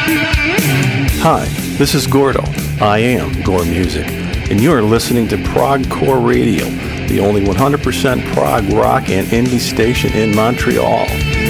Hi, this is Gordo. I am Gore Music, and you are listening to Progcore Radio, the only 100% prog rock and indie station in Montreal.